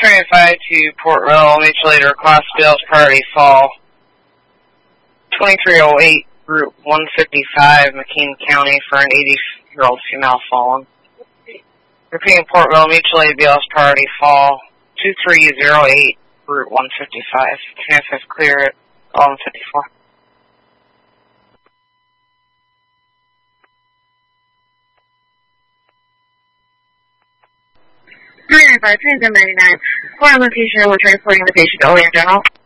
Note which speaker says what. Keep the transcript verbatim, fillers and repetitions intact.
Speaker 1: twenty-five to Port Royal, mutual aid request, Bill's Priority Fall. twenty-three oh eight, Route one fifty-five, McKean County, for an eighty-year-old female fallen. Repeating Port Royal, mutual aid, Bill's Priority Fall. two three oh eight, Route one fifty-five. Can I have clear at one fifty-four?
Speaker 2: three nine five, transit ninety-nine. Foreign location, we're transporting the patient to Olean General.